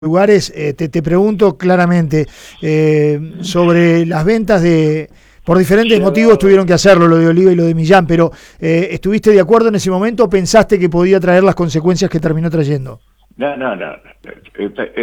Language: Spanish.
Lugares, te pregunto claramente sobre las ventas por diferentes motivos tuvieron que hacerlo, lo de Oliva y lo de Millán, pero ¿estuviste de acuerdo en ese momento o pensaste que podía traer las consecuencias que terminó trayendo? No.